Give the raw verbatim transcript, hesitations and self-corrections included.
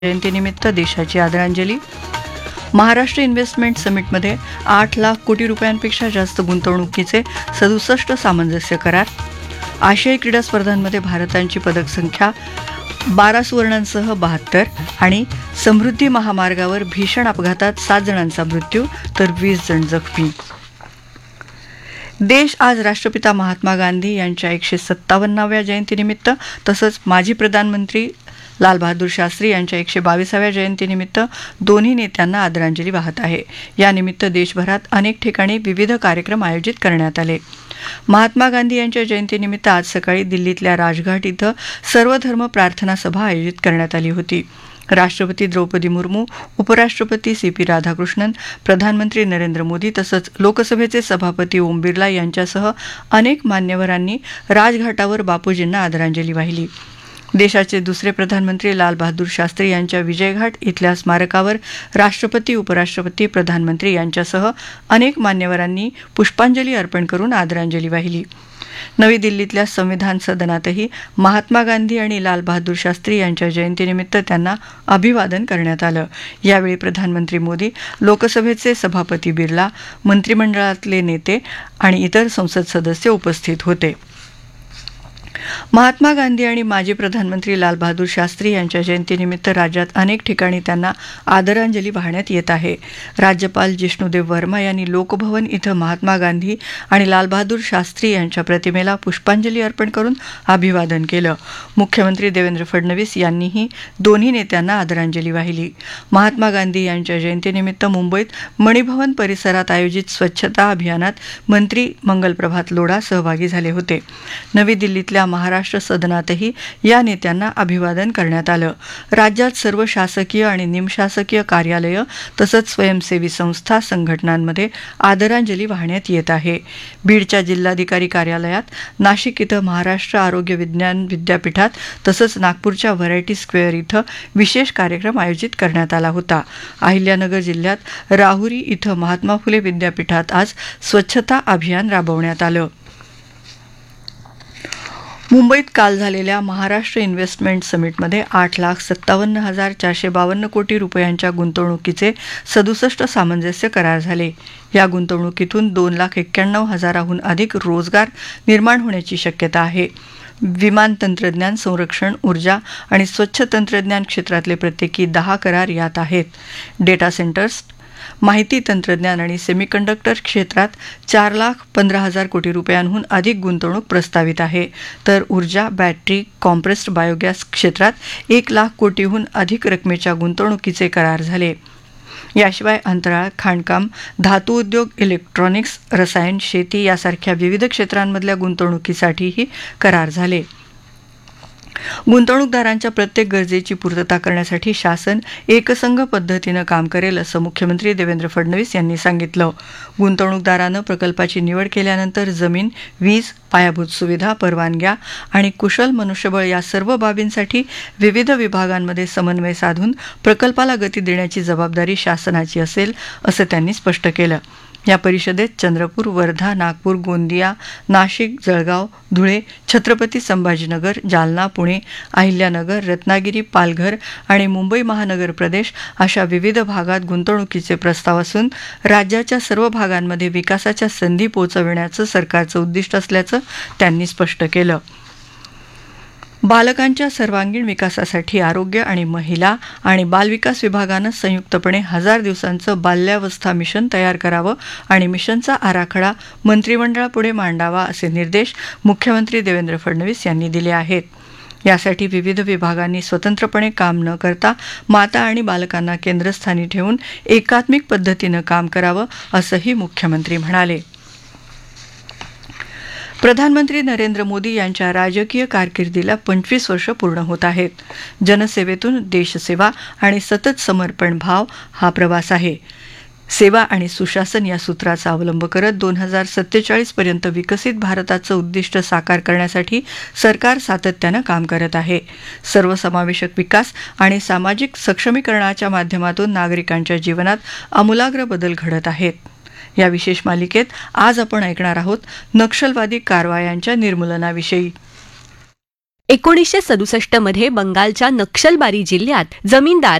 जयंतीनिमित्त देशाची आदरांजली. महाराष्ट्र इन्व्हेस्टमेंट समिटमध्ये आठ लाख कोटी रुपयांपेक्षा जास्त गुंतवणुकीचे सदुसष्ट सामंजस्य करार. आशियाई क्रीडा स्पर्धांमध्ये भारताची पदक संख्या बारा सुवर्णांसह बहात्तर आणि समृद्धी महामार्गावर भीषण अपघातात सात जणांचा मृत्यू तर वीस जण जखमी. देश आज राष्ट्रपिता महात्मा गांधी यांच्या एकशे सत्तावन्नाव्या जयंतीनिमित्त तसंच माजी प्रधानमंत्री लाल बहादूर शास्त्री यांच्या एकशे बावीसाव्या जयंतीनिमित्त दोन्ही नेत्यांना आदरांजली वाहत आहे. यानिमित्त देशभरात अनेक ठिकाणी विविध कार्यक्रम आयोजित करण्यात आले. महात्मा गांधी यांच्या जयंतीनिमित्त आज सकाळी दिल्लीतल्या राजघाट इथं सर्वधर्म प्रार्थना सभा आयोजित करण्यात आली होती. राष्ट्रपती द्रौपदी मुर्मू, उपराष्ट्रपती सी पी राधाकृष्णन, प्रधानमंत्री नरेंद्र मोदी तसंच लोकसभेचे सभापती ओम बिर्ला यांच्यासह अनेक मान्यवरांनी राजघाटावर बापूजींना आदरांजली वाहिली. देशाचे दुसरे प्रधानमंत्री लाल बहादूर शास्त्री यांच्या विजयघाट इथल्या स्मारकावर राष्ट्रपती, उपराष्ट्रपती, प्रधानमंत्री यांच्यासह अनेक मान्यवरांनी पुष्पांजली अर्पण करून आदरांजली वाहिली. नवी दिल्लीतल्या संविधान सदनातही महात्मा गांधी आणि लाल बहादूर शास्त्री यांच्या जयंतीनिमित्त त्यांना अभिवादन करण्यात आलं. यावेळी प्रधानमंत्री मोदी, लोकसभेचे सभापती बिर्ला, मंत्रिमंडळातले नेते आणि इतर संसद सदस्य उपस्थित होते. महात्मा गांधी आणि माजी प्रधानमंत्री लाल बहादूर शास्त्री यांच्या जयंतीनिमित्त राज्यात अनेक ठिकाणी त्यांना आदरांजली वाहण्यात येत आहे. राज्यपाल जिष्णुदेव वर्मा यांनी लोकभवन इथं महात्मा गांधी आणि लाल बहादूर शास्त्री यांच्या प्रतिमेला पुष्पांजली अर्पण करून अभिवादन केलं. मुख्यमंत्री देवेंद्र फडणवीस यांनीही दोन्ही नेत्यांना आदरांजली वाहिली. महात्मा गांधी यांच्या जयंतीनिमित्त मुंबईत मणिभवन परिसरात आयोजित स्वच्छता अभियानात मंत्री मंगलप्रभात लोढा सहभागी झाले होते. नवी दिल्लीतल्या महाराष्ट्र सदनातही या नेत्यांना अभिवादन करण्यात आलं. राज्यात सर्व शासकीय आणि निमशासकीय कार्यालयं तसंच स्वयंसेवी संस्था, संघटनांमध्ये आदरांजली वाहण्यात येत आहे. बीडच्या जिल्हाधिकारी कार्यालयात, नाशिक इथं महाराष्ट्र आरोग्य विज्ञान विद्यापीठात तसंच नागपूरच्या व्हरायटी स्क्वेअर इथं विशेष कार्यक्रम आयोजित करण्यात आला होता. अहिल्यानगर जिल्ह्यात राहुरी इथं महात्मा फुले विद्यापीठात आज स्वच्छता अभियान राबवण्यात आलं. मुंबईत काल झालेल्या महाराष्ट्र इन्व्हेस्टमेंट समिटमध्ये आठ लाख सत्तावन्न हजार चारशे बावन्न कोटी रुपयांच्या गुंतवणुकीचे सदुसष्ट सामंजस्य करार झाले. या गुंतवणुकीतून दोन लाख एक्क्याण्णव हजाराहून अधिक रोजगार निर्माण होण्याची शक्यता आहे. विमान तंत्रज्ञान, संरक्षण, ऊर्जा आणि स्वच्छ तंत्रज्ञान क्षेत्रातले प्रत्येकी दहा करार यात आहेत. डेटा सेंटर्स, माहिती तंत्रज्ञान आणि सेमीकंडक्टर क्षेत्रात चार लाख पंधरा हजार कोटी रुपयांहून अधिक गुंतवणूक प्रस्तावित आहे. तर ऊर्जा, बॅटरी, कॉम्प्रेस्ड बायोगॅस क्षेत्रात एक लाख कोटीहून अधिक रकमेच्या गुंतवणुकीचे करार झाले. याशिवाय अंतराळ, खाणकाम, धातू उद्योग, इलेक्ट्रॉनिक्स, रसायन, शेती यासारख्या विविध क्षेत्रांमधल्या गुंतवणुकीसाठीही करार झाले. गुंतवणूकदारांच्या प्रत्येक गरजेची पूर्तता करण्यासाठी शासन एकसंघ पद्धतीनं काम करेल असं मुख्यमंत्री देवेंद्र फडणवीस यांनी सांगितलं. गुंतवणूकदारानं प्रकल्पाची निवड केल्यानंतर जमीन, वीज, पायाभूत सुविधा, परवानग्या आणि कुशल मनुष्यबळ या सर्व बाबींसाठी विविध विभागांमध्ये समन्वय साधून प्रकल्पाला गती देण्याची जबाबदारी शासनाची असेल असं त्यांनी स्पष्ट केलं. या परिषदेत चंद्रपूर, वर्धा, नागपूर, गोंदिया, नाशिक, जळगाव, धुळे, छत्रपती संभाजीनगर, जालना, पुणे, अहिल्यानगर, रत्नागिरी, पालघर आणि मुंबई महानगर प्रदेश अशा विविध भागात गुंतवणुकीचे प्रस्ताव असून राज्याच्या सर्व भागांमध्ये विकासाच्या संधी पोहोचविण्याचं सरकारचं उद्दिष्ट असल्याचं त्यांनी स्पष्ट केलं. बालकांच्या सर्वांगीण विकासासाठी आरोग्य आणि महिला आणि बालविकास विभागानं संयुक्तपणे हजार दिवसांचं बाल्यावस्था मिशन तयार करावं आणि मिशनचा आराखडा मंत्रिमंडळापुढे मांडावा असे निर्देश मुख्यमंत्री देवेंद्र फडणवीस यांनी दिले आहेत. यासाठी विविध विभागांनी स्वतंत्रपणे काम न करता माता आणि बालकांना केंद्रस्थानी ठेवून एकात्मिक पद्धतीनं काम करावं असंही मुख्यमंत्री म्हणाले. प्रधानमंत्री नरेंद्र मोदी यांच्या राजकीय कारकिर्दीला पंचवीस वर्ष पूर्ण होत आहेत. जनसेवेतून देशसेवा आणि सतत समर्पण भाव हा प्रवास आहे. सेवा आणि सुशासन या सूत्राचा अवलंब करत दोन हजार सत्तेचाळीस पर्यंत विकसित भारताचं उद्दिष्ट साकार करण्यासाठी सरकार सातत्यानं काम करत आहे. सर्वसमावेशक विकास आणि सामाजिक सक्षमीकरणाच्या माध्यमातून नागरिकांच्या जीवनात आमूलाग्र बदल घडत आहेत. या विशेष मालिकेत आज आपण ऐकणार आहोत नक्षलवादी कारवायांच्या निर्मूलनाविषयी. एकोणीसशे सदुसष्ट मध्ये बंगालच्या नक्षलबारी जिल्ह्यात जमीनदार